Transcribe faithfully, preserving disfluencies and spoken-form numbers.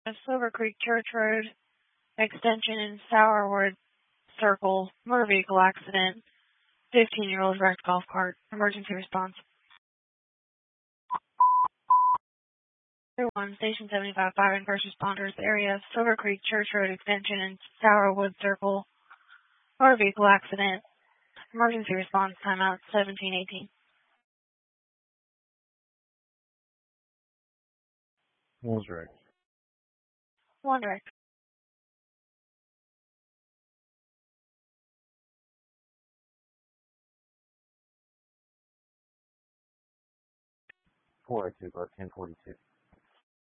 Silver Creek Church Road, extension in Sourwood Circle, motor vehicle accident, fifteen-year-old wrecked golf cart, emergency response. one, Station seventy-five, five and first responders, area, Silver Creek Church Road, extension in Sourwood Circle, motor vehicle accident, emergency response, timeout seventeen eighteen. One direct. One direct. four oh two, about ten forty-two.